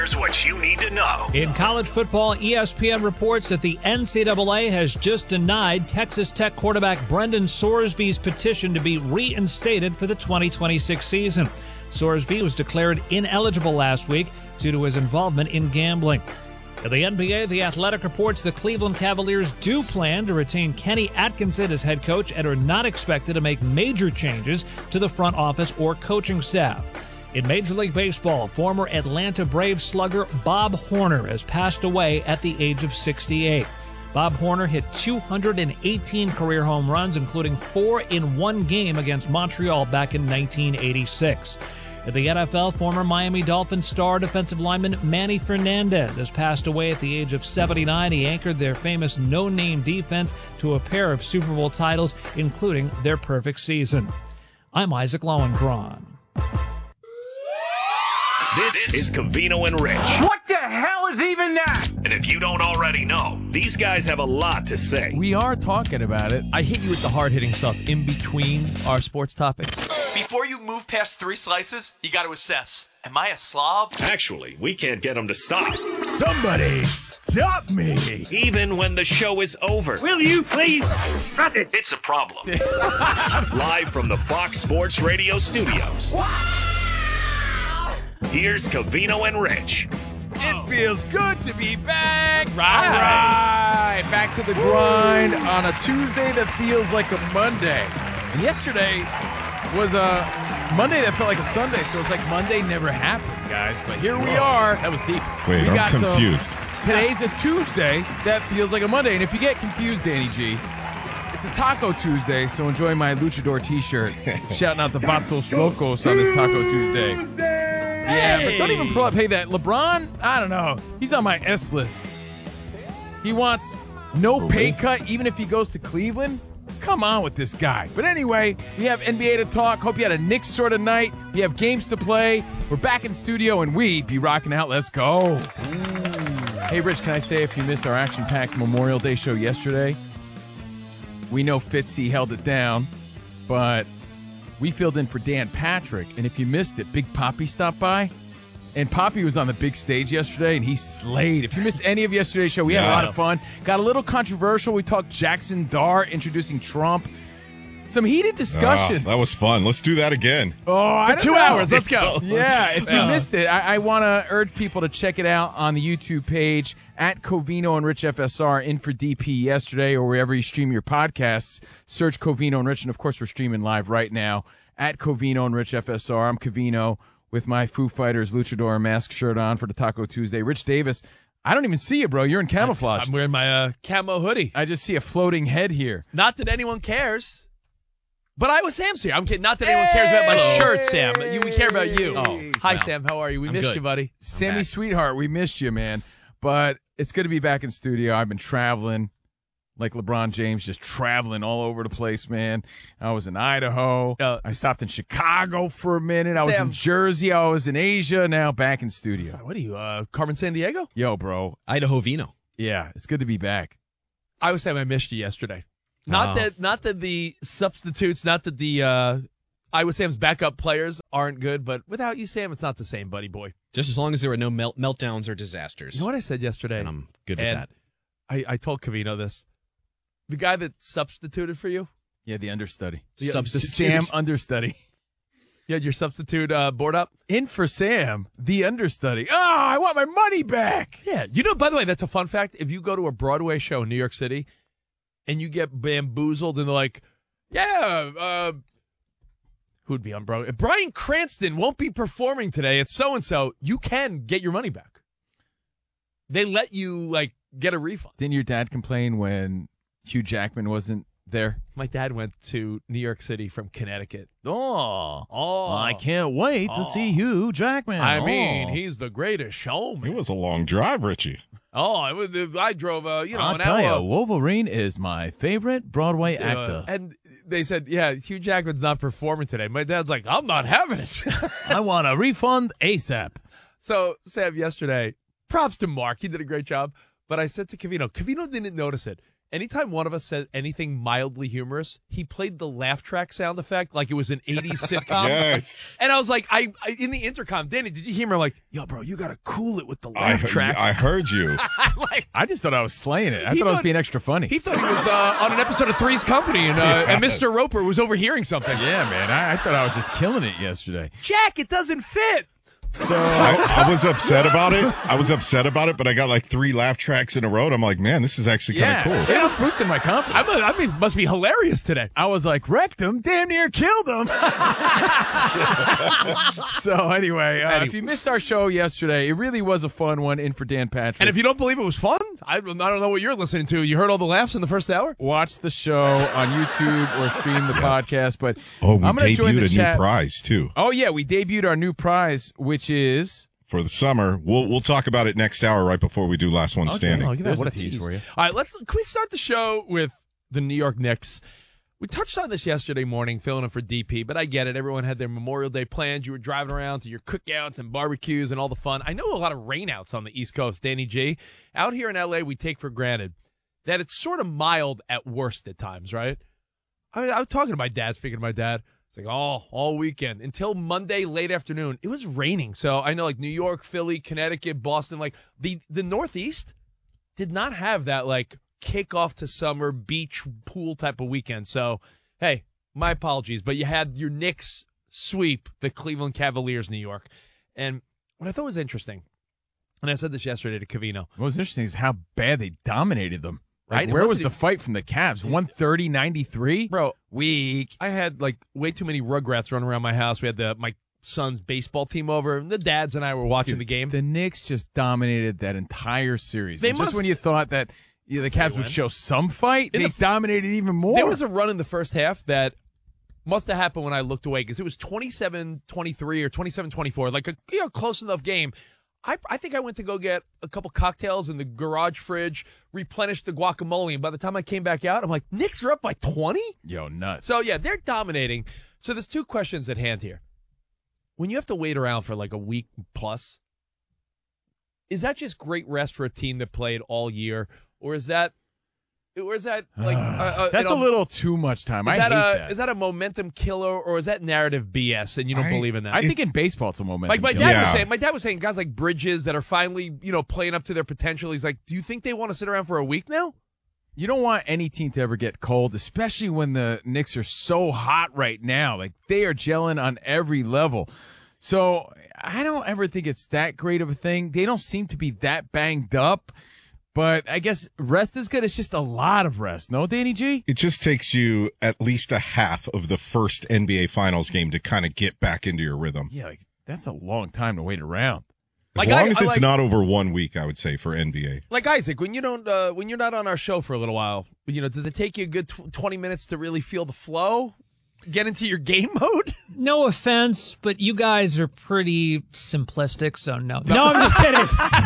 Here's what you need to know. In college football, ESPN reports that the NCAA has just denied Texas Tech quarterback Brendan Sorsby's petition to be reinstated for the 2026 season. Sorsby was declared ineligible last week due to his involvement in gambling. In the NBA, The Athletic reports the Cleveland Cavaliers do plan to retain Kenny Atkinson as head coach and are not expected to make major changes to the front office or coaching staff. In Major League Baseball, former Atlanta Braves slugger Bob Horner has passed away at the age of 68. Bob Horner hit 218 career home runs, including 4 in one game against Montreal back in 1986. In the NFL, former Miami Dolphins star defensive lineman Manny Fernandez has passed away at the age of 79. He anchored their famous no-name defense to a pair of Super Bowl titles, including their perfect season. I'm Isaac Lowenkron. This is Covino and Rich. What the hell is even that? And if you don't already know, these guys have a lot to say. We are talking about it. I hit you with the hard-hitting stuff in between our sports topics. Before you move past 3 slices, you got to assess. Am I a slob? Actually, we can't get them to stop. Somebody stop me. Even when the show is over. Will you please cut it? It's a problem. Live from the Fox Sports Radio studios. Here's Covino and Rich. It feels good to be back. Right. Back to the grind on a Tuesday that feels like a Monday. And yesterday was a Monday that felt like a Sunday, so it's like Monday never happened, guys. But here we are. That was deep. Wait, I'm confused. Today's a Tuesday that feels like a Monday. And if you get confused, Danny G, it's a Taco Tuesday, so enjoy my Luchador t-shirt. Shouting out the Vatos Locos on this Taco Tuesday. Yeah, but don't even pull up. Hey, that LeBron, I don't know. He's on my S list. He wants no pay cut even if he goes to Cleveland. Come on with this guy. But anyway, we have NBA to talk. Hope you had a Knicks sort of night. We have games to play. We're back in studio, and we be rocking out. Let's go. Hey, Rich, can I say if you missed our action-packed Memorial Day show yesterday, we know Fitzy held it down, but we filled in for Dan Patrick, and if you missed it, Big Poppy stopped by, and Poppy was on the big stage yesterday, and he slayed. If you missed any of yesterday's show, we had a lot of fun. Got a little controversial. We talked Jackson Dart introducing Trump. Some heated discussions. That was fun. Let's do that again. Oh, For 2 hours. Let's go. Yeah, if you missed it, I want to urge people to check it out on the YouTube page at Covino and Rich FSR, in for DP yesterday, or wherever you stream your podcasts. Search Covino and Rich, and of course we're streaming live right now at Covino and Rich FSR. I'm Covino with my Foo Fighters Luchador mask shirt on for the Taco Tuesday. Rich Davis, I don't even see you, bro. You're in camouflage. I'm wearing my camo hoodie. I just see a floating head here. Not that anyone cares. But Iowa Sam's here. I'm kidding. Not that anyone cares about my shirt, Sam. We care about you. Hi, Sam. How are you? We missed good. you, buddy. Sammy, sweetheart, we missed you, man. But it's good to be back in studio. I've been traveling like LeBron James, just traveling all over the place, man. I was in Idaho. I stopped in Chicago for a minute. I was in Jersey. I was in Asia. Now back in studio. What are you, Carmen Sandiego? Yo, bro. Idaho Vino. Yeah, it's good to be back. Iowa Sam, I missed you yesterday. Not that the substitutes, not that the Iowa Sam's backup players aren't good, but without you, Sam, it's not the same, buddy boy. Just as long as there were no meltdowns or disasters. You know what I said yesterday? And I'm good with that. I told Covino this. The guy that substituted for you? Yeah, the understudy. The Sam understudy. You had your substitute board up? In for Sam, the understudy. Oh, I want my money back. Yeah. You know, by the way, that's a fun fact. If you go to a Broadway show in New York City and you get bamboozled and they're like, yeah, who'd be on Broadway? Bryan Cranston won't be performing today. It's so-and-so. You can get your money back. They let you, like, get a refund. Didn't your dad complain when Hugh Jackman wasn't there? My dad went to New York City from Connecticut. I can't wait to see Hugh Jackman. I mean, he's the greatest showman. It was a long drive, Richie. I drove, I'll an tell hour. you, Wolverine is my favorite Broadway actor. And they said, yeah, Hugh Jackman's not performing today. My dad's like, I'm not having it. I want a refund ASAP. So, Sam, yesterday, props to Mark. He did a great job. But I said to Covino didn't notice it. anytime one of us said anything mildly humorous, he played the laugh track sound effect like it was an 80s sitcom. Yes. And I was like, I in the intercom, Danny, did you hear me? I'm like, yo, bro, you got to cool it with the laugh track. I heard you. I just thought I was slaying it. I He thought I was thought- being extra funny. He thought he was on an episode of Three's Company, and Mr. Roper was overhearing something. Yeah, man. I thought I was just killing it yesterday. Jack, it doesn't fit. So I was upset about it. But I got like 3 laugh tracks in a row. And I'm like, man, this is actually kind of cool. It was boosting my confidence. I mean, it must be hilarious today. I was like, wrecked him, damn near killed him. So anyway, if you missed our show yesterday, it really was a fun one in for Dan Patrick. And if you don't believe it was fun, I don't know what you're listening to. You heard all the laughs in the first hour? watch the show on YouTube or stream the podcast. But Oh, we I'm gonna join the debuted a chat. new prize too Oh yeah, we debuted our new prize, which is for the summer. We'll talk about it next hour right before we do Last One Standing. Oh, look at that. There's What a a tease tease for you. All right, can we start the show with the New York Knicks? We touched on this yesterday morning, filling in for DP, but I get it. Everyone had their Memorial Day plans. You were driving around to your cookouts and barbecues and all the fun. I know a lot of rainouts on the East Coast, Danny G. Out here in L.A., we take for granted that it's sort of mild at worst at times, right? I was talking to my dad, speaking to my dad. It's like, all weekend. Until Monday, late afternoon, it was raining. So I know like New York, Philly, Connecticut, Boston, like the Northeast did not have that like kickoff to summer beach pool type of weekend. So, hey, my apologies. But you had your Knicks sweep the Cleveland Cavaliers, New York. And what I thought was interesting, and I said this yesterday to Covino. what was interesting is how bad they dominated them. Like, Right? It where was wasn't the fight from the Cavs? 130-93? Bro, Weak. I had like way too many Rugrats running around my house. We had my son's baseball team over, and the dads and I were watching the game. The Knicks just dominated that entire series. They And just must- when you thought that the Cavs would show some fight, In they the- dominated even more. There was a run in the first half that must have happened when I looked away because it was 27-23 or 27-24, like a close enough game. I think I went to go get a couple cocktails in the garage fridge, replenished the guacamole, and by the time I came back out, I'm like, Knicks are up by 20? Yo, nuts. So, yeah, they're dominating. So there's 2 questions at hand here. When you have to wait around for like a week plus, is that just great rest for a team that played all year, or is that like That's a little too much time. I hate that. Is that a momentum killer, or is that narrative BS and you don't believe in that? I think in baseball it's a momentum. Like my killer. dad was saying guys like Bridges that are finally, playing up to their potential. He's like, do you think they want to sit around for a week now? You don't want any team to ever get cold, especially when the Knicks are so hot right now. Like, they are gelling on every level. So I don't ever think it's that great of a thing. They don't seem to be that banged up. But I guess rest is good. It's just a lot of rest. No, Danny G? It just takes you at least a half of the first NBA Finals game to kind of get back into your rhythm. Yeah, like, that's a long time to wait around. As long as it's not over 1 week, I would say, for NBA. Like Isaac, when you're not on our show for a little while, does it take you a good 20 minutes to really feel the flow? Get into your game mode? No offense, but you guys are pretty simplistic, so no. No, I'm just kidding.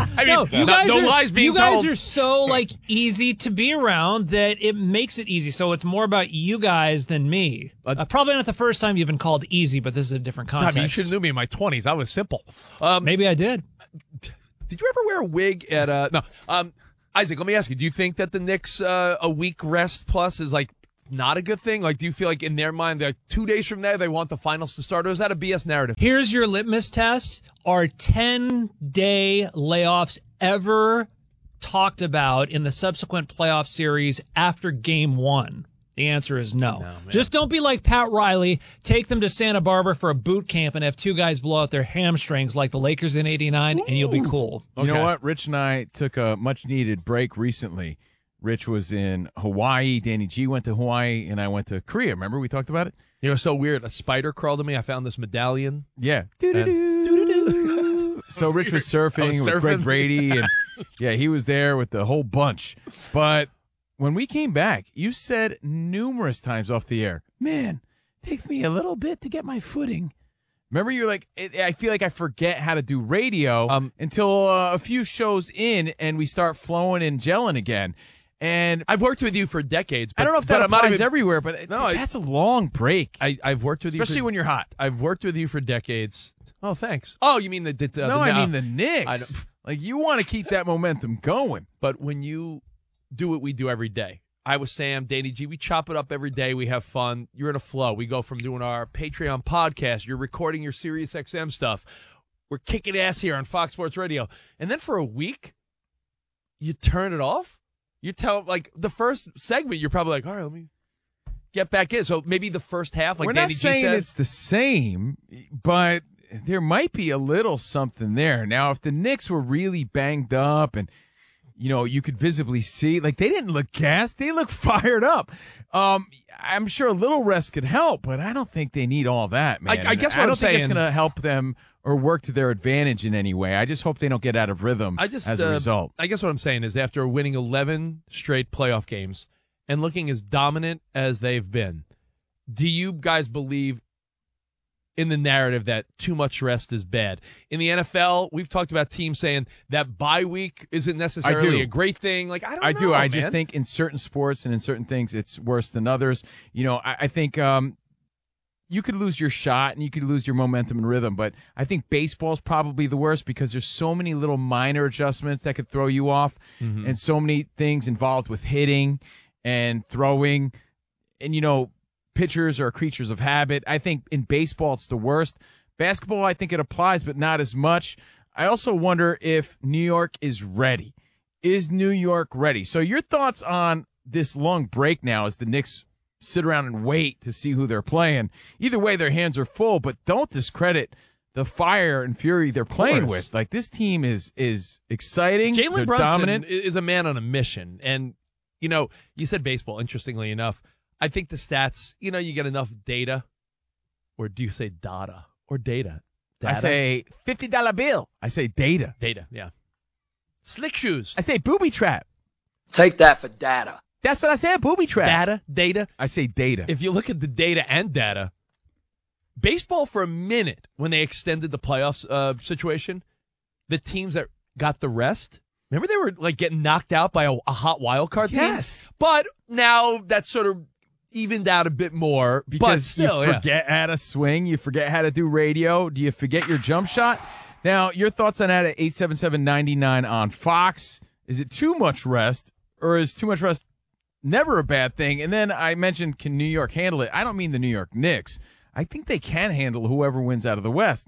You guys are so like easy to be around that it makes it easy. So it's more about you guys than me. Probably not the first time you've been called easy, but this is a different context. You should have knew me in my 20s. I was simple. Maybe I did. Did you ever wear a wig at no? Isaac, let me ask you, do you think that the Knicks a week rest plus is like not a good thing? Like, do you feel like in their mind, like 2 days from now, they want the finals to start, or is that a BS narrative? Here's your litmus test. Are 10-day layoffs ever talked about in the subsequent playoff series after game 1? The answer is no. Just don't be like Pat Riley. Take them to Santa Barbara for a boot camp and have 2 guys blow out their hamstrings like the Lakers in '89, and you'll be cool. You know what? Rich and I took a much-needed break recently. Rich was in Hawaii. Danny G went to Hawaii, and I went to Korea. Remember we talked about it? You know, so weird. A spider crawled to me. I found this medallion. Yeah. Doo-doo-doo. So Rich was surfing with Greg Brady, and yeah, he was there with the whole bunch. But when we came back, you said numerous times off the air, man, takes me a little bit to get my footing. Remember, you're like, I feel like I forget how to do radio until a few shows in and we start flowing and gelling again. And I've worked with you for decades. But, I don't know if that applies everywhere, but that's a long break. I've worked with you, especially when you're hot. I've worked with you for decades. Oh, thanks. Oh, you mean the I mean the Knicks. Like, you want to keep that momentum going. But when you do what we do every day, I with Sam, Danny G. We chop it up every day. We have fun. You're in a flow. We go from doing our Patreon podcast. You're recording your Sirius XM stuff. We're kicking ass here on Fox Sports Radio. And then for a week, you turn it off. You tell, like, the first segment, you're probably like, all right, let me get back in. So maybe the first half, like We're Danny not G saying said. it's the same, but there might be a little something there. Now, if the Knicks were really banged up and, you know, you could visibly see, like, they didn't look gassed. They look fired up. I'm sure a little rest could help, but I don't think they need all that, man. I guess what I don't I'm think it's saying- going to help them or work to their advantage in any way. I just hope they don't get out of rhythm as a result. I guess what I'm saying is after winning 11 straight playoff games and looking as dominant as they've been, do you guys believe in the narrative that too much rest is bad? In the NFL, we've talked about teams saying that bye week isn't necessarily a great thing. Like, I don't know, I man. just think in certain sports and in certain things, it's worse than others. You know, I think you could lose your shot and you could lose your momentum and rhythm, but I think baseball's probably the worst because there's so many little minor adjustments that could throw you off and so many things involved with hitting and throwing. And, you know, pitchers are creatures of habit. I think in baseball it's the worst. Basketball, I think it applies, but not as much. I also wonder if New York is ready. Is New York ready? So your thoughts on this long break now as the Knicks sit around and wait to see who they're playing. Either way, their hands are full, but don't discredit the fire and fury they're playing with. Like, this team is exciting. Jalen They're Brunson dominant. is a man on a mission. And, you know, you said baseball, interestingly enough. I think the stats, you know, you get enough data. Or do you say data? Or data? I say $50 bill. I say data. Data, yeah. Slick shoes. I say booby trap. Take that for data. That's what I said, booby trap. Data. I say data. If you look at the data and data, baseball for a minute, when they extended the playoffs situation, the teams that got the rest, remember they were like getting knocked out by a hot wild card team? Yes. But now that's sort of evened out a bit more. But Because still, you forget how to swing, you forget how to do radio, do you forget your jump shot? Now, your thoughts on that at 877-99 on Fox. Is it too much rest, or is too much rest never a bad thing? And then I mentioned, can New York handle it? I don't mean the New York Knicks. I think they can handle whoever wins out of the West.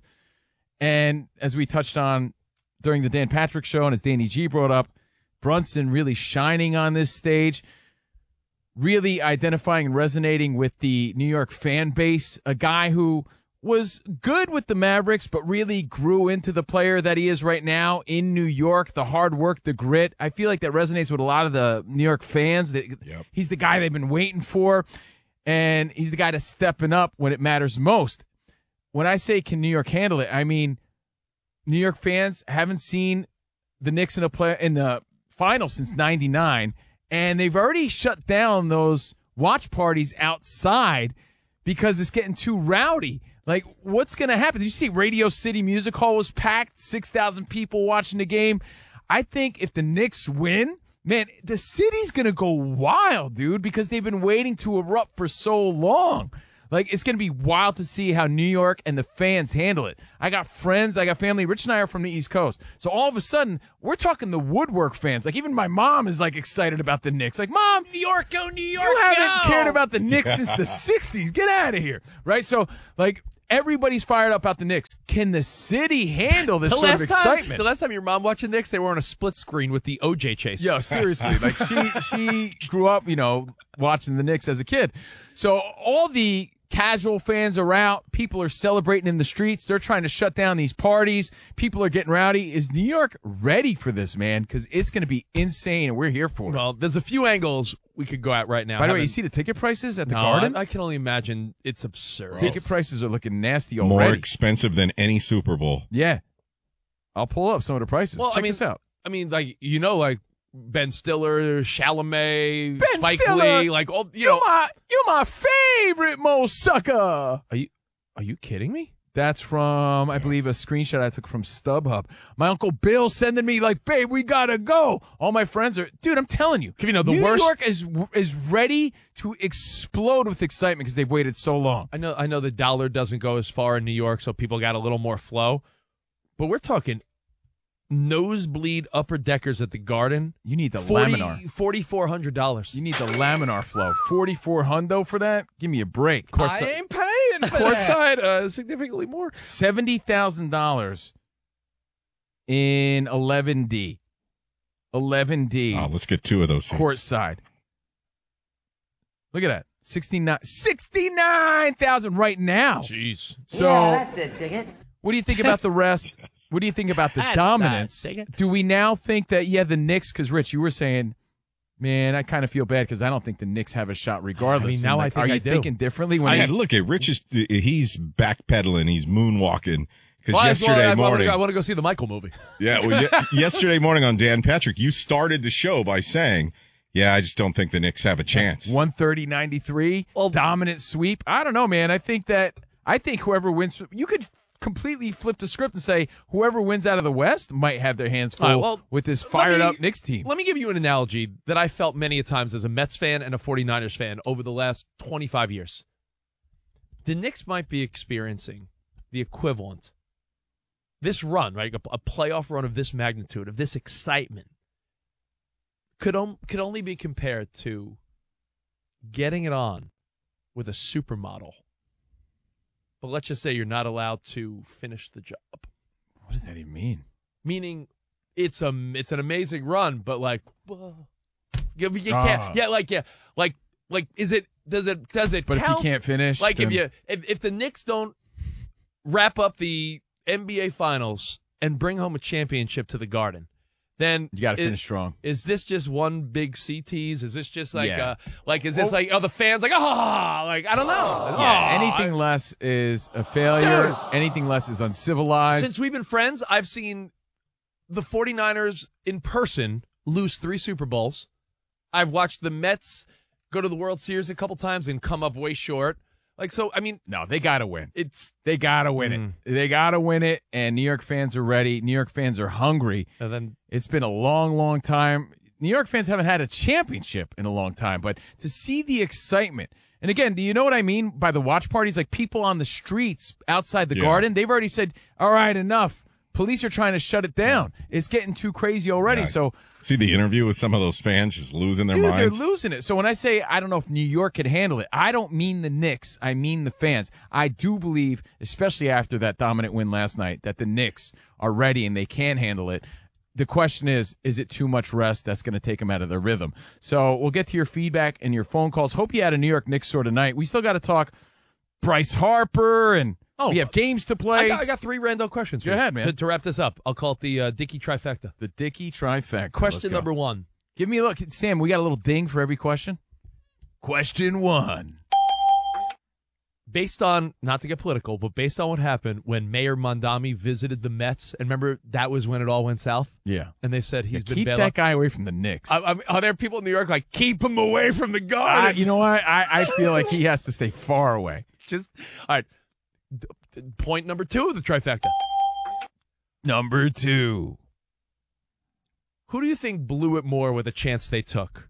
And as we touched on during the Dan Patrick Show, and as Danny G brought up, Brunson really shining on this stage, really identifying and resonating with the New York fan base, a guy who was good with the Mavericks, but really grew into the player that he is right now in New York, the hard work, the grit. I feel like that resonates with a lot of the New York fans. He's the guy they've been waiting for, and he's the guy that's stepping up when it matters most. When I say can New York handle it, I mean New York fans haven't seen the Knicks in the final since '99, and they've already shut down those watch parties outside because it's getting too rowdy. Like, what's going to happen? Did you see Radio City Music Hall was packed, 6,000 people watching the game? I think if the Knicks win, man, the city's going to go wild, dude, because they've been waiting to erupt for so long. Like, it's going to be wild to see how New York and the fans handle it. I got friends, I got family. Rich and I are from the East Coast. So all of a sudden, we're talking the woodwork fans. Like, even my mom is, like, excited about the Knicks. Like, Mom, New York, go New York, you haven't go! cared about the Knicks since the 60s. Get out of here. Right? So, like, everybody's fired up about the Knicks. Can the city handle this sort of excitement? The last time your mom watched the Knicks, they were on a split screen with the OJ chase. Yo, seriously. Like, she grew up, you know, watching the Knicks as a kid. So all the casual fans are out. People are celebrating in the streets. They're trying to shut down these parties. People are getting rowdy. Is New York ready for this, man? Because it's going to be insane, and we're here for it. Well, there's a few angles we could go at right now. By the way, you see the ticket prices at the Garden? I can only imagine it's absurd. Ticket prices are looking nasty More already. expensive than any Super Bowl. Yeah. I'll pull up some of the prices. Well, Check this out. I mean, like, you know, like Ben Stiller, Chalamet, Ben Spike Stiller, Lee, like all you know. You're my favorite Mo sucker. Are you kidding me? That's from, I believe, a screenshot I took from StubHub. My Uncle Bill sending me like, babe, we gotta go. All my friends are, dude, I'm telling you. You know, the New worst. York is ready to explode with excitement because they've waited so long. I know the dollar doesn't go as far in New York, so people got a little more flow. But we're talking nosebleed upper deckers at the Garden. You need the laminar. $4,400. You need the laminar flow. 44 hundo for that? Give me a break. I ain't paying for courtside significantly more. $70,000 in 11D. 11D. Oh, let's get 2 of those seats. Courtside. Look at that. 69,000 right now. Jeez. So that's it, dig it. what do you think about the rest? What do you think about the That's dominance? nice. Dig it. Do we now think that, the Knicks, because Rich, you were saying, man, I kind of feel bad because I don't think the Knicks have a shot regardless. I mean, now I think are you I do. thinking differently? I had to look at Rich. He's backpedaling. He's moonwalking. Because yesterday morning, I want to go see the Michael movie. Yeah, well, yesterday morning on Dan Patrick, you started the show by saying, "Yeah, I just don't think the Knicks have a chance." 130-93, dominant sweep. I don't know, man. I think whoever wins, you could completely flip the script and say whoever wins out of the West might have their hands full with this fired up Knicks team. Let me give you an analogy that I felt many a times as a Mets fan and a 49ers fan over the last 25 years. The Knicks might be experiencing the equivalent. This run, right, a playoff run of this magnitude, of this excitement, could only be compared to getting it on with a supermodel. But let's just say you're not allowed to finish the job. What does that even mean? Meaning, it's an amazing run, but like, you can't. Does it But count? if you can't finish, Like then if the Knicks don't wrap up the NBA Finals and bring home a championship to the Garden, then you got to finish strong. Is this just one big CTs? Is this just like Yeah. the fans like I don't know. Yeah, anything less is a failure. Dude. Anything less is uncivilized. Since we've been friends, I've seen the 49ers in person lose 3 Super Bowls. I've watched the Mets go to the World Series a couple times and come up way short. No, they got to win. They got to win Mm. it. They got to win it, and New York fans are ready. New York fans are hungry. And then It's been a long, long time. New York fans haven't had a championship in a long time, but to see the excitement, and again, do you know what I mean by the watch parties? Like people on the streets outside the Garden, they've already said, all right, enough. Police are trying to shut it down. It's getting too crazy already. Yeah. So See the interview with some of those fans just losing their Dude, minds. they're losing it. So when I say I don't know if New York could handle it, I don't mean the Knicks. I mean the fans. I do believe, especially after that dominant win last night, that the Knicks are ready and they can handle it. The question is it too much rest that's going to take them out of their rhythm? So we'll get to your feedback and your phone calls. Hope you had a New York Knicks sort of night. We still got to talk Bryce Harper, and we have games to play. I got 3 random questions. Go ahead, man. To wrap this up, I'll call it the Dickey trifecta. The Dickey trifecta. Question number 1. Give me a look. Sam, we got a little ding for every question. Question 1. Based on, not to get political, but based on what happened when Mayor Mondami visited the Mets, and remember that was when it all went south? Yeah. And they said he's been keep bailed that out. guy away from the Knicks. Are there people in New York like, keep him away from the Garden? You know what? I feel like he has to stay far away. All right. Point number 2 of the trifecta. Number 2. Who do you think blew it more with a chance they took?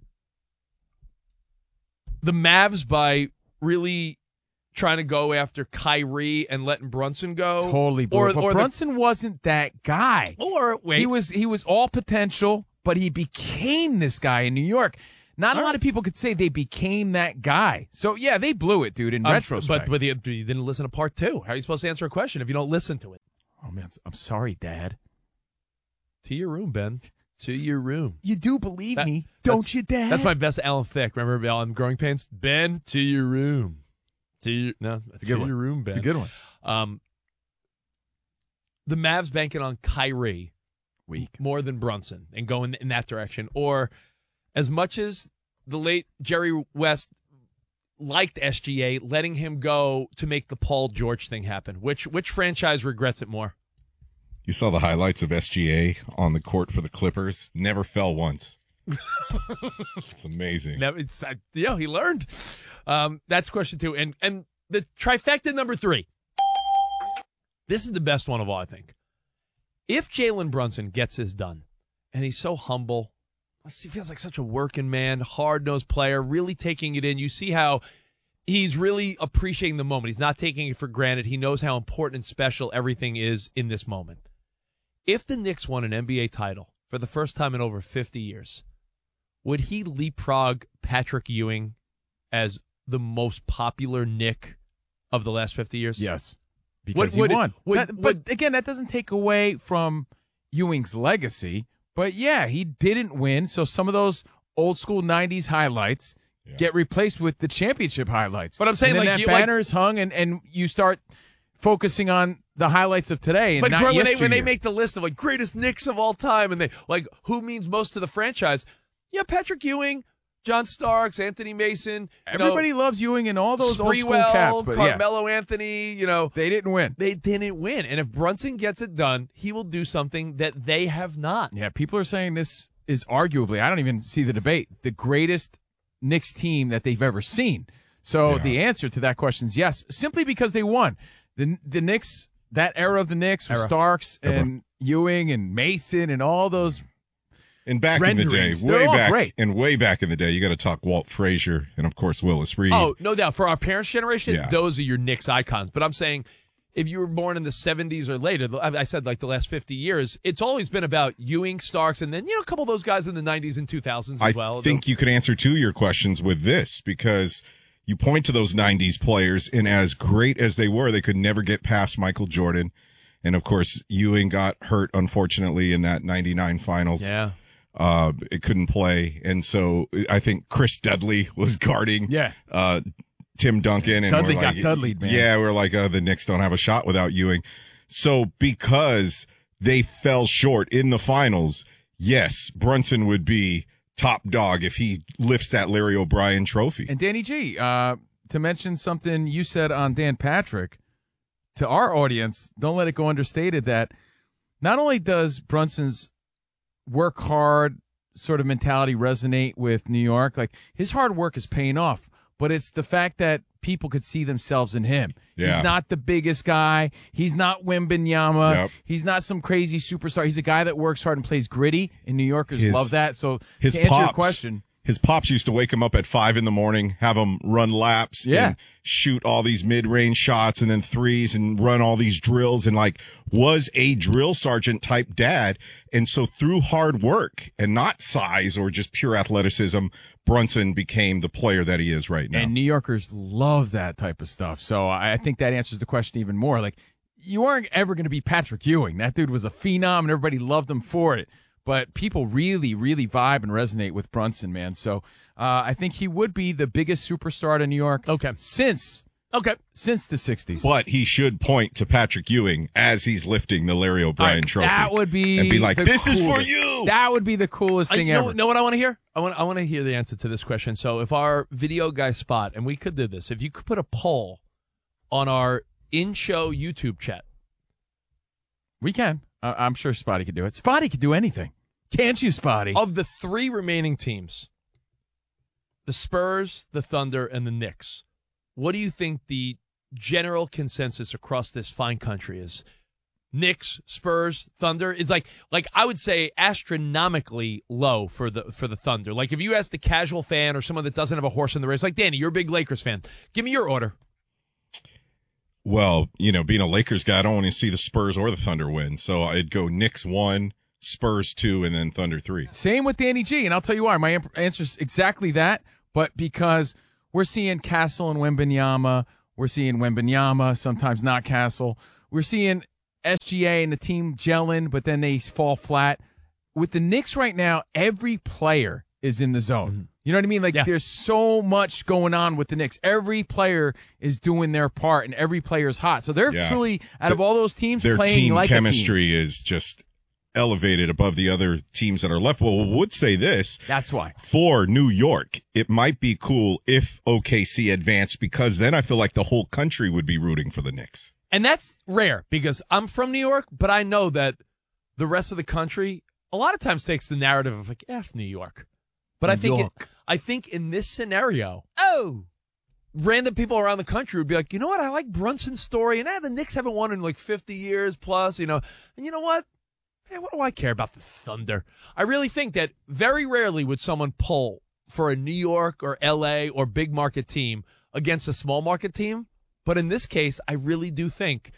The Mavs by really trying to go after Kyrie and letting Brunson go? Totally blew it. But Brunson wasn't that guy. He was all potential, but he became this guy in New York. Not a lot of people could say they became that guy. So, yeah, they blew it, dude, in retrospect. But you didn't listen to part 2. How are you supposed to answer a question if you don't listen to it? Oh, man, I'm sorry, Dad. To your room, Ben. To your room. You do believe me, don't you, Dad? That's my best Alan Thicke. Remember Alan Growing Pains? Ben, to your room. That's a good one. Your room, Ben. It's a good one. The Mavs banking on Kyrie more than Brunson and going in that direction. Or as much as the late Jerry West liked SGA, letting him go to make the Paul George thing happen. Which franchise regrets it more? You saw the highlights of SGA on the court for the Clippers. Never fell once. It's amazing. He learned. That's question 2. And the trifecta number 3. This is the best one of all, I think. If Jalen Brunson gets this done, and he's so humble, he feels like such a working man, hard-nosed player, really taking it in. You see how he's really appreciating the moment. He's not taking it for granted. He knows how important and special everything is in this moment. If the Knicks won an NBA title for the first time in over 50 years, would he leapfrog Patrick Ewing as the most popular Knick of the last 50 years? Yes. Because he won. But again, that doesn't take away from Ewing's legacy. But yeah, he didn't win. So some of those old school 90s highlights get replaced with the championship highlights. But I'm saying, and then like, that banner is hung, and you start focusing on the highlights of today. And but not when yesteryear. they make the list of like greatest Knicks of all time, and they like who means most to the franchise, Patrick Ewing, John Starks, Anthony Mason. Everybody loves Ewing and all those old school Sprewell, cats, but Carmelo Anthony. They didn't win. They didn't win, and if Brunson gets it done, he will do something that they have not. Yeah, people are saying this is arguably, I don't even see the debate, the greatest Knicks team that they've ever seen. So the answer to that question is yes, simply because they won. The Knicks, that era of the Knicks with Starks and Ewing and Mason and all those. And back in the day, way back in the day, you got to talk Walt Frazier and, of course, Willis Reed. Oh, no doubt. For our parents' generation, those are your Knicks icons. But I'm saying if you were born in the 70s or later, I said like the last 50 years, it's always been about Ewing, Starks, and then, a couple of those guys in the 90s and 2000s as well. I think you could answer two of your questions with this because you point to those 90s players, and as great as they were, they could never get past Michael Jordan. And, of course, Ewing got hurt, unfortunately, in that 99 finals. Yeah. It couldn't play. And so I think Chris Dudley was guarding Tim Duncan. And Dudley got Dudley'd, man. Yeah, we're like, the Knicks don't have a shot without Ewing. So because they fell short in the finals, yes, Brunson would be top dog if he lifts that Larry O'Brien trophy. And Danny G, to mention something you said on Dan Patrick, to our audience, don't let it go understated that not only does Brunson's work hard sort of mentality resonate with New York, like his hard work is paying off, but it's the fact that people could see themselves in him. Yeah. He's not the biggest guy. He's not Wembanyama. Yep. He's not some crazy superstar. He's a guy that works hard and plays gritty, and New Yorkers love that. So his to answer your question, his pops used to wake him up at 5 a.m, have him run laps and shoot all these mid-range shots and then threes and run all these drills and was a drill sergeant type dad. And so through hard work and not size or just pure athleticism, Brunson became the player that he is right now. And New Yorkers love that type of stuff. So I think that answers the question even more. Like, you aren't ever going to be Patrick Ewing. That dude was a phenom and everybody loved him for it. But people really, really vibe and resonate with Brunson, man. So I think he would be the biggest superstar to New York since the 60s. But he should point to Patrick Ewing as he's lifting the Larry O'Brien trophy. That would be and be like, this coolest. is for you. That would be the coolest thing ever. Know what I want to hear? I want to hear the answer to this question. So if our video guy Spot, and we could do this, if you could put a poll on our in-show YouTube chat. We can. I'm sure Spotty could do it. Spotty could do anything. Can't you, Spotty? Of the three remaining teams, the Spurs, the Thunder, and the Knicks, what do you think the general consensus across this fine country is? Knicks, Spurs, Thunder is like I would say astronomically low for the Thunder. Like if you ask the casual fan or someone that doesn't have a horse in the race, like Danny, you're a big Lakers fan. Give me your order. Well, being a Lakers guy, I don't want to see the Spurs or the Thunder win. So I'd go Knicks 1, Spurs 2, and then Thunder 3. Same with Danny G, and I'll tell you why. My answer is exactly that, but because we're seeing Castle and Wembanyama, we're seeing Wembanyama, sometimes not Castle. We're seeing SGA and the team gelling, but then they fall flat. With the Knicks right now, every player is in the zone. Mm-hmm. You know what I mean? There's so much going on with the Knicks. Every player is doing their part, and every player is hot. So they're truly, out of all those teams, their playing team like chemistry a team. is just elevated above the other teams that are left. Well, we would say this. That's why. For New York, it might be cool if OKC advanced, because then I feel like the whole country would be rooting for the Knicks. And that's rare because I'm from New York, but I know that the rest of the country a lot of times takes the narrative of like, F New York. But I think in this scenario, random people around the country would be like, you know what? I like Brunson's story. And the Knicks haven't won in like 50 years plus, And you know what? Hey, what do I care about the Thunder? I really think that very rarely would someone pull for a New York or L.A. or big market team against a small market team. But in this case, I really do think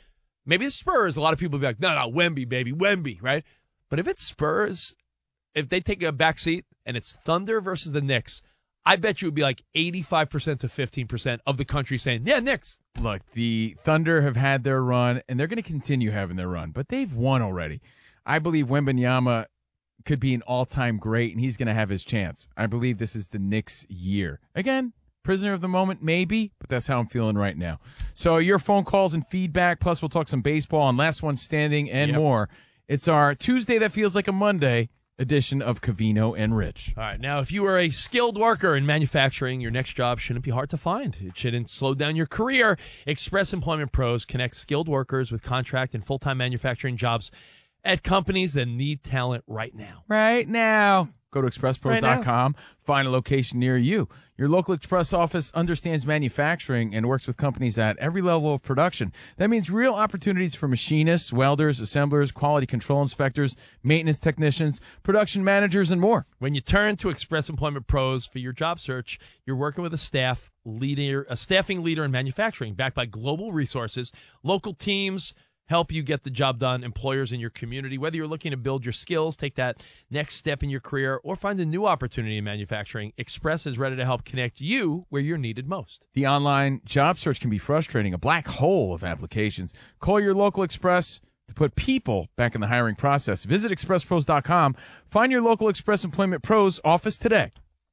maybe it's Spurs. A lot of people will be like, no, Wemby, baby, Wemby, right? But if it's Spurs, if they take a back seat and it's Thunder versus the Knicks, I bet you it would be like 85% to 15% of the country saying, yeah, Knicks. Look, the Thunder have had their run, and they're going to continue having their run, but they've won already. I believe Wembanyama could be an all-time great, and he's going to have his chance. I believe this is the Knicks' year. Again, prisoner of the moment, maybe, but that's how I'm feeling right now. So your phone calls and feedback, plus we'll talk some baseball and last one standing and more. It's our Tuesday that feels like a Monday edition of Covino and Rich. All right, now if you are a skilled worker in manufacturing, your next job shouldn't be hard to find. It shouldn't slow down your career. Express Employment Pros connects skilled workers with contract and full-time manufacturing jobs at companies that need talent right now. Right now. Go to expresspros.com, find a location near you. Your local Express office understands manufacturing and works with companies at every level of production. That means real opportunities for machinists, welders, assemblers, quality control inspectors, maintenance technicians, production managers, and more. When you turn to Express Employment Pros for your job search, you're working with a staffing leader in manufacturing, backed by global resources, local teams, help you get the job done, employers in your community. Whether you're looking to build your skills, take that next step in your career, or find a new opportunity in manufacturing, Express is ready to help connect you where you're needed most. The online job search can be frustrating, a black hole of applications. Call your local Express to put people back in the hiring process. Visit expresspros.com. Find your local Express Employment Pros office today.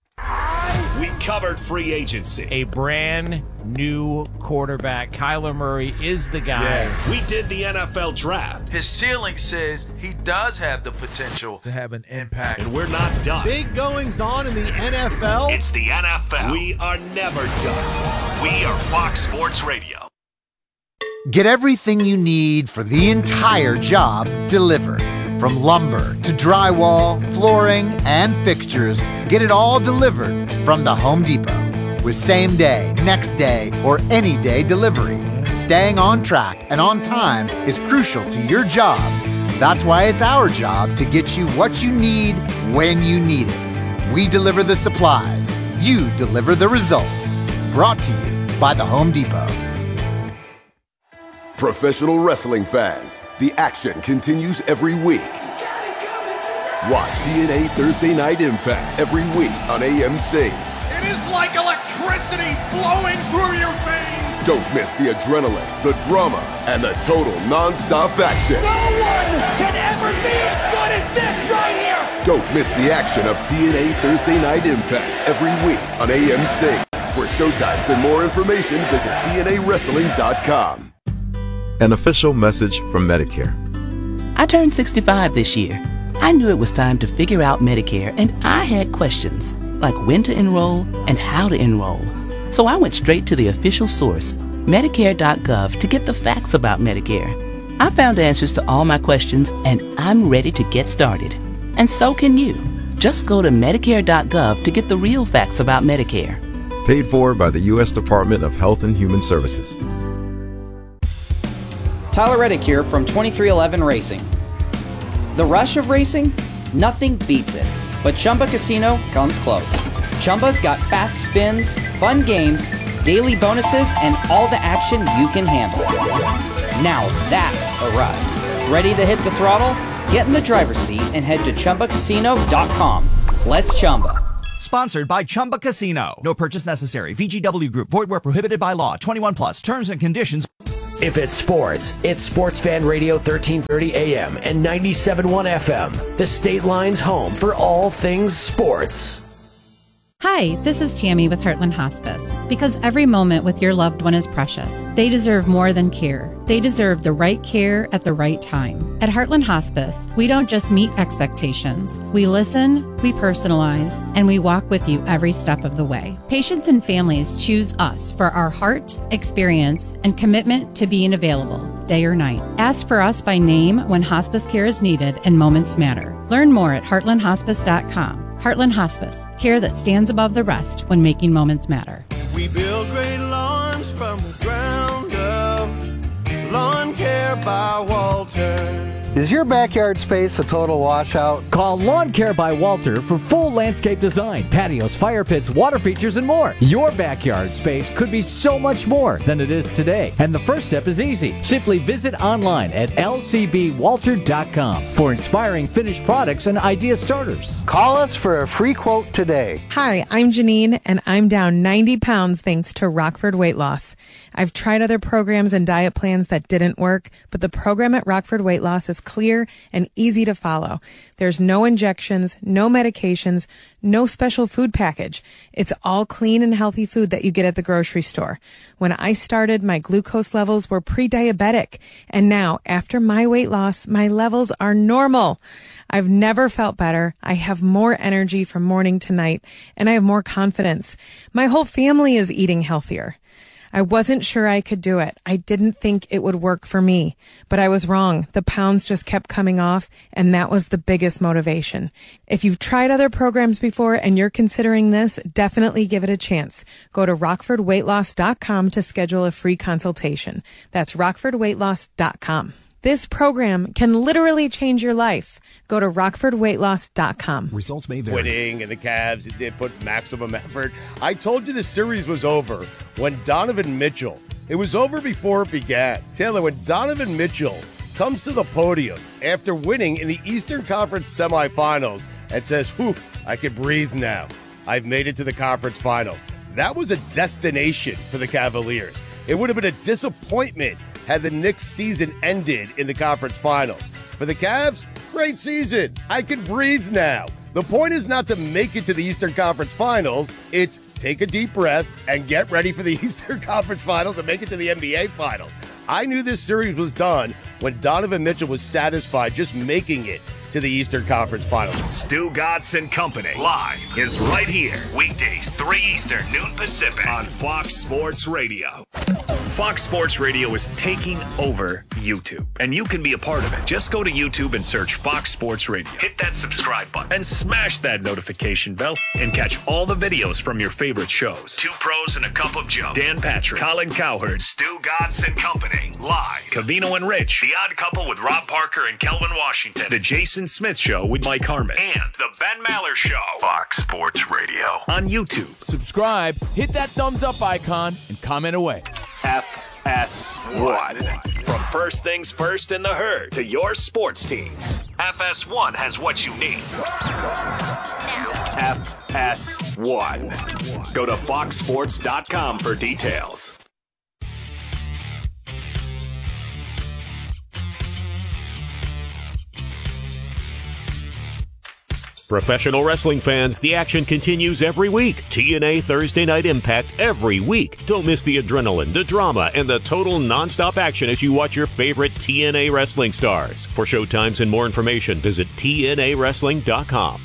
We covered free agency. A brand new quarterback. Kyler Murray is the guy. Yeah. We did the NFL draft. His ceiling says he does have the potential to have an impact. And we're not done. Big goings on in the NFL. It's the NFL. We are never done. We are Fox Sports Radio. Get everything you need for the entire job delivered. From lumber to drywall, flooring, and fixtures, get it all delivered from the Home Depot. With same day, next day, or any day delivery, staying on track and on time is crucial to your job. That's why it's our job to get you what you need when you need it. We deliver the supplies. You deliver the results. Brought to you by the Home Depot. Professional wrestling fans, the action continues every week. Watch TNA Thursday Night Impact every week on AMC. It is like electricity flowing through your veins. Don't miss the adrenaline, the drama, and the total non-stop action. No one can ever be as good as this right here. Don't miss the action of TNA Thursday Night Impact every week on AMC. For showtimes and more information, visit TNAWrestling.com. An official message from Medicare. I turned 65 this year. I knew it was time to figure out Medicare, and I had questions, like when to enroll and how to enroll. So I went straight to the official source, Medicare.gov, to get the facts about Medicare. I found answers to all my questions, and I'm ready to get started. And so can you. Just go to Medicare.gov to get the real facts about Medicare. Paid for by the U.S. Department of Health and Human Services. Tyler Reddick here from 2311 Racing. The rush of racing? Nothing beats it. But Chumba Casino comes close. Chumba's got fast spins, fun games, daily bonuses, and all the action you can handle. Now that's a ride. Ready to hit the throttle? Get in the driver's seat and head to ChumbaCasino.com. Let's Chumba. Sponsored by Chumba Casino. No purchase necessary. VGW Group. Void where prohibited by law. 21 plus. Terms and conditions. If it's sports, it's Sports Fan Radio 1330 AM and 97.1 FM. The State Line's home for all things sports. Hi, this is Tammy with Heartland Hospice. Because every moment with your loved one is precious. They deserve more than care. They deserve the right care at the right time. At Heartland Hospice, we don't just meet expectations. We listen, we personalize, and we walk with you every step of the way. Patients and families choose us for our heart, experience, and commitment to being available, day or night. Ask for us by name when hospice care is needed and moments matter. Learn more at heartlandhospice.com. Heartland Hospice, care that stands above the rest when making moments matter. We build great lawns from the ground up. Lawn Care by Walter. Is your backyard space a total washout? Call Lawn Care by Walter for full landscape design, patios, fire pits, water features, and more. Your backyard space could be so much more than it is today. And the first step is easy. Simply visit online at lcbwalter.com for inspiring finished products and idea starters. Call us for a free quote today. Hi, I'm Janine, and I'm down 90 pounds thanks to Rockford Weight Loss. I've tried other programs and diet plans that didn't work, but the program at Rockford Weight Loss is clear and easy to follow. There's no injections, no medications, no special food package. It's all clean and healthy food that you get at the grocery store. When I started, my glucose levels were pre-diabetic, and now, after my weight loss, my levels are normal. I've never felt better. I have more energy from morning to night, and I have more confidence. My whole family is eating healthier. I wasn't sure I could do it. I didn't think it would work for me, but I was wrong. The pounds just kept coming off, and that was the biggest motivation. If you've tried other programs before and you're considering this, definitely give it a chance. Go to rockfordweightloss.com to schedule a free consultation. That's rockfordweightloss.com. This program can literally change your life. Go to rockfordweightloss.com. Results may vary. Winning and the Cavs, it did put maximum effort. I told you the series was over when Donovan Mitchell, it was over before it began. Taylor, when Donovan Mitchell comes to the podium after winning in the Eastern Conference semifinals and says, whew, I can breathe now. I've made it to the conference finals. That was a destination for the Cavaliers. It would have been a disappointment had the Knicks season ended in the conference finals. For the Cavs, great season. I can breathe now. The point is not to make it to the Eastern Conference Finals. It's take a deep breath and get ready for the Eastern Conference Finals and make it to the NBA Finals. I knew this series was done when Donovan Mitchell was satisfied just making it to the Eastern Conference Finals. Stu Gatz and Company live is right here. Weekdays, 3 Eastern, noon Pacific on Fox Sports Radio. Fox Sports Radio is taking over YouTube, and you can be a part of it. Just go to YouTube and search Fox Sports Radio. Hit that subscribe button and smash that notification bell and catch all the videos from your favorite shows. Two Pros and a Cup of Joe. Dan Patrick, Colin Cowherd, Stu Gatz and Company live. Covino and Rich, The Odd Couple with Rob Parker and Kelvin Washington. The Jason Smith Show with Mike Harmon. And The Ben Maller Show. Fox Sports Radio on YouTube. Subscribe, hit that thumbs up icon, and comment away. FS1. From first things first in the herd to your sports teams. FS1 has what you need. FS1. Go to foxsports.com for details. Professional wrestling fans, the action continues every week. TNA Thursday Night Impact every week. Don't miss the adrenaline, the drama, and the total nonstop action as you watch your favorite TNA wrestling stars. For showtimes and more information, visit TNAWrestling.com.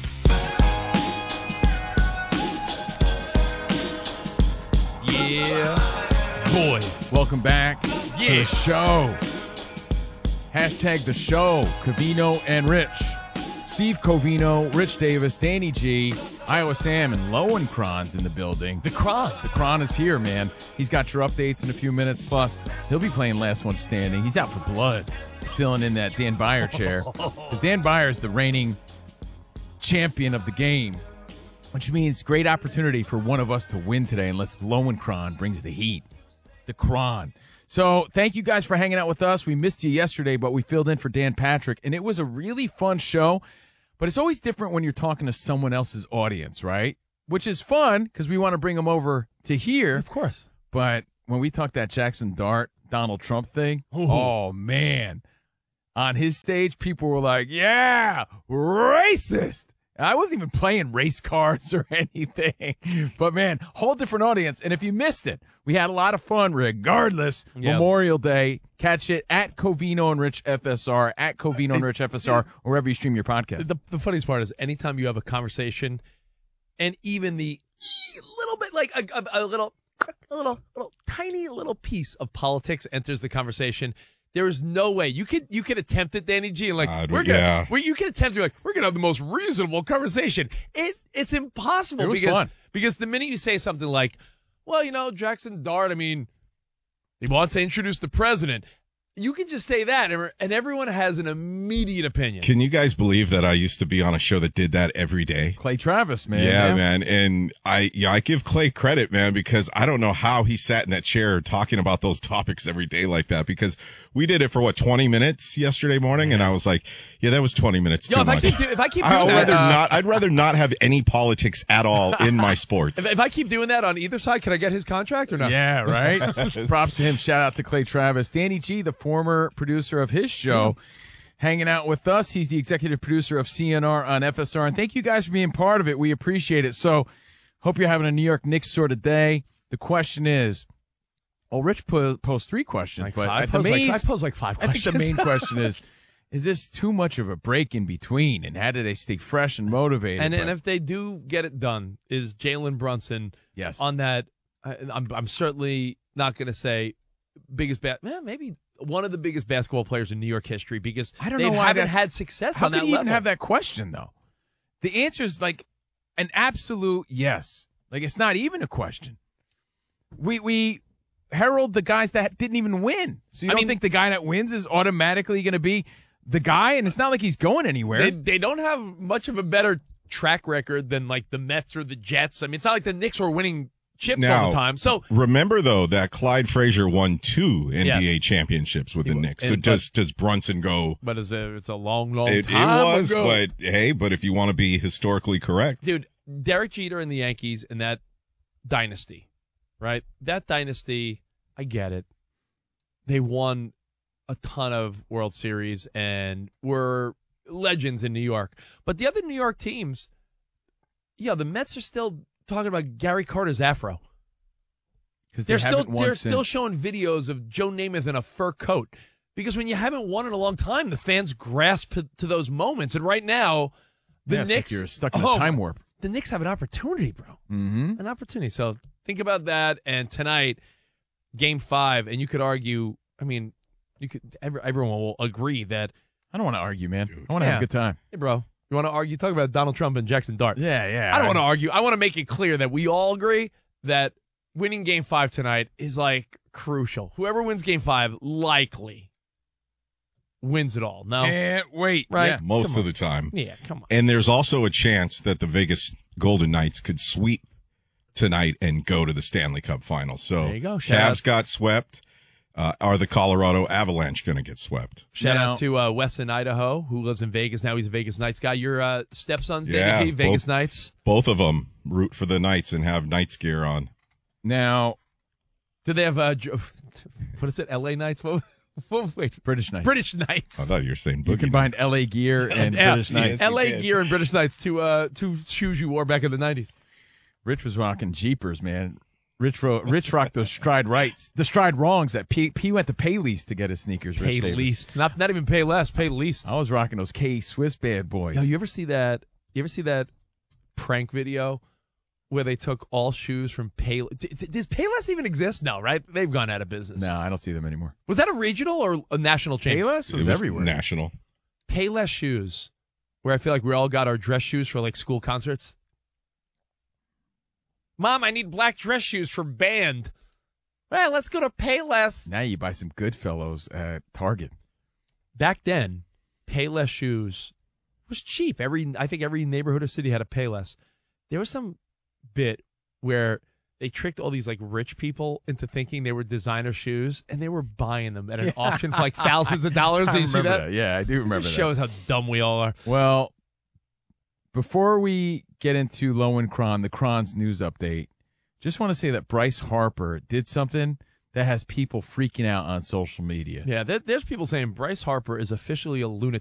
Yeah. Boy, welcome back to the show. Hashtag the show, Covino and Rich. Steve Covino, Rich Davis, Danny G, Iowa Sam, and Lowenkron's in the building. The Kron is here, man. He's got your updates in a few minutes. Plus, he'll be playing Last One Standing. He's out for blood, filling in that Dan Beyer chair. Because Dan Beyer is the reigning champion of the game, which means great opportunity for one of us to win today unless Lowenkron brings the heat. The Kron. So thank you guys for hanging out with us. We missed you yesterday, but we filled in for Dan Patrick, and it was a really fun show. But it's always different when you're talking to someone else's audience, right? Which is fun because we want to bring them over to here. Of course. But when we talked that Jackson Dart, Donald Trump thing, oh, man. On his stage, people were like, yeah, racist. I wasn't even playing race cards or anything. But, man, whole different audience. And if you missed it, we had a lot of fun regardless. Yep. Memorial Day. Catch it at Covino and Rich FSR, at Covino and Rich FSR, or wherever you stream your podcast. The funniest part is anytime you have a conversation and even the little bit, like a little tiny little piece of politics enters the conversation, there is no way you could attempt it, Danny G, and like you can attempt to we're gonna have the most reasonable conversation. It's impossible. It was because fun. Because the minute you say something like, well, Jackson Dart, I mean, he wants to introduce the president. you can just say that, and everyone has an immediate opinion. Can you guys believe that I used to be on a show that did that every day? Clay Travis, man. Yeah, man. And I give Clay credit, man, because I don't know how he sat in that chair talking about those topics every day like that, because we did it for 20 minutes yesterday morning, and I was like, yeah, that was 20 minutes too much. If I keep doing I'd rather not have any politics at all in my sports. If I keep doing that on either side, can I get his contract or not? Yeah, right? Props to him. Shout out to Clay Travis. Danny G, the former producer of his show, hanging out with us. He's the executive producer of CNR on FSR. And thank you guys for being part of it. We appreciate it. So, hope you're having a New York Knicks sort of day. The question is, well, Rich posed 3 questions, like but I pose like 5 questions. I think the main question is this too much of a break in between, and how do they stay fresh and motivated? And if they do get it done, is Jalen Brunson on that? I'm certainly not going to say biggest maybe one of the biggest basketball players in New York history, because I don't know why haven't had success on that level. How can you even have that question, though? The answer is like an absolute yes. Like, it's not even a question. We herald the guys that didn't even win. So you don't think the guy that wins is automatically going to be the guy? And it's not like he's going anywhere. They don't have much of a better track record than like the Mets or the Jets. I mean, it's not like the Knicks were winning chips all the time. So remember, though, that Clyde Frazier won 2 NBA championships with the Knicks. So does Brunson go? But it's a long time it was, ago. But hey, if you want to be historically correct, dude, Derek Jeter and the Yankees and that dynasty, right? That dynasty, I get it. They won a ton of World Series and were legends in New York. But the other New York teams, the Mets are still talking about Gary Carter's afro. Because they're still showing videos of Joe Namath in a fur coat. Because when you haven't won in a long time, the fans grasp to those moments. And right now, the Knicks, like you're stuck in a time warp. The Knicks have an opportunity, bro. Mm-hmm. An opportunity. So think about that. And tonight, Game 5, and you could argue. I mean, everyone will agree that. I don't want to argue, man. I want to have a good time. Hey, bro. You want to argue? Talk about Donald Trump and Jackson Dart. Yeah. I don't want to argue. I want to make it clear that we all agree that winning Game 5 tonight is like crucial. Whoever wins Game 5 likely wins it all. No, can't wait. Right? Yeah. Most of the time. Yeah, come on. And there's also a chance that the Vegas Golden Knights could sweep tonight and go to the Stanley Cup Finals. So there you go. Cavs got swept. Are the Colorado Avalanche going to get swept? Shout out to Wes in Idaho, who lives in Vegas. Now he's a Vegas Knights guy. Your stepson's Vegas Knights. Both of them root for the Knights and have Knights gear on. Now, do they have what is it? LA Knights? Wait, British Knights. British Knights. I thought you were saying you combined LA gear and British Knights. Yes, LA gear and British Knights, two shoes you wore back in the 90s. Rich was rocking Jeepers, man. Rich rocked those Stride Rights, the Stride Wrongs that P went to pay least to get his sneakers. Pay least, not even pay less, pay least. I was rocking those K Swiss bad boys. Yo, you ever see that prank video where they took all shoes from Pay? Does Payless even exist? No, right? They've gone out of business. No, I don't see them anymore. Was that a regional or a national chain? Payless was everywhere. National. Payless shoes, where I feel like we all got our dress shoes for like school concerts. Mom, I need black dress shoes for band. Well, let's go to Payless. Now you buy some Goodfellows at Target. Back then, Payless shoes was cheap. I think every neighborhood or city had a Payless. There was some bit where they tricked all these like rich people into thinking they were designer shoes, and they were buying them at an auction for like thousands of dollars. Did you see that? Yeah, I do remember that. Shows how dumb we all are. Well, before we get into Low and Cron, the Cron's news update, just want to say that Bryce Harper did something that has people freaking out on social media. Yeah, there's people saying Bryce Harper is officially a lunatic.